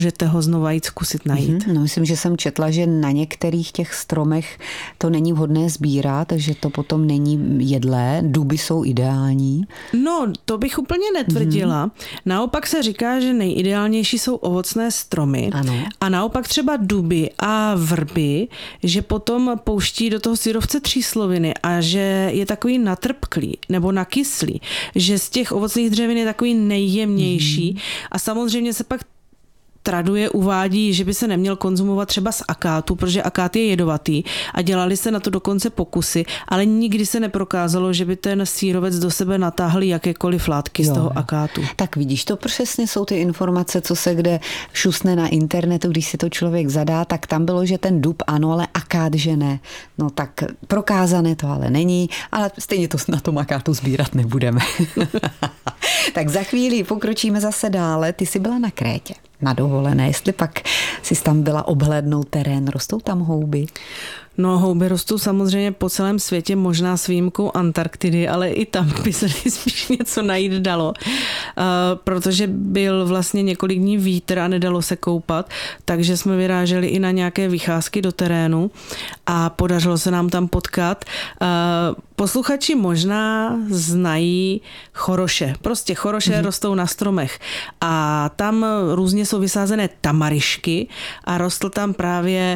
můžete ho znova jít zkusit najít. No, myslím, že jsem četla, že na některých těch stromech to není vhodné sbírat, takže to potom není jedlé. Duby jsou ideální. No, to bych úplně netvrdila. Naopak se říká, že nejideálnější jsou ovocné stromy. Ano. A naopak třeba duby a vrby, že potom pouští do toho syrovce třísloviny a že je takový natrpklý nebo nakyslý, že z těch ovocných dřevin je takový nejjemnější a samozřejmě se pak traduje, uvádí, že by se neměl konzumovat třeba z akátu, protože akát je jedovatý a dělali se na to dokonce pokusy, ale nikdy se neprokázalo, že by ten sýrovec do sebe natáhl jakékoliv látky z toho akátu. Tak vidíš, to přesně jsou ty informace, co se kde šusne na internetu, když si to člověk zadá, tak tam bylo, že ten dub ano, ale akát, že ne. No tak prokázané to ale není, ale stejně to na tom akátu sbírat nebudeme. Tak za chvíli pokročíme zase dále. Ty jsi byla na Krétě na dovolené, jestli pak jsi tam byla obhlédnout terén, rostou tam houby? No, houby rostou samozřejmě po celém světě, možná s výjimkou Antarktidy, ale i tam by se spíš něco najít dalo, protože byl vlastně několik dní vítr a nedalo se koupat, takže jsme vyráželi i na nějaké vycházky do terénu a podařilo se nám tam potkat. Posluchači možná znají choroše. Prostě choroše rostou na stromech a tam různě jsou vysázené tamarišky a rostl tam právě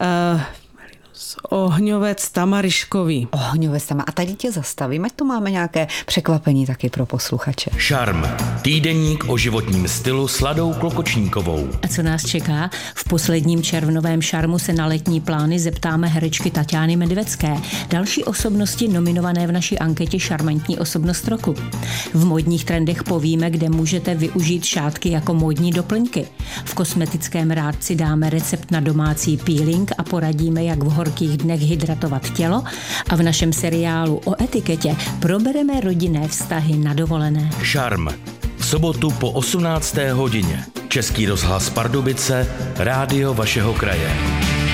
ohňovec tamariškový. Ohňovec tamariškový. A tady tě zastavím, ať tu máme nějaké překvapení taky pro posluchače. Šarm. Týdeník o životním stylu s Ladou Klokočníkovou. A co nás čeká? V posledním červnovém Šarmu se na letní plány zeptáme herečky Taťány Medvecké, další osobnosti nominované v naší anketě Šarmantní osobnost roku. V módních trendech povíme, kde můžete využít šátky jako módní doplňky. V kosmetickém rádci dáme recept na domácí peeling a poradíme, jak v horkých dnech hydratovat tělo a v našem seriálu o etiketě probereme rodinné vztahy na dovolené. Šarm. V sobotu po 18. hodině. Český rozhlas Pardubice, rádio vašeho kraje.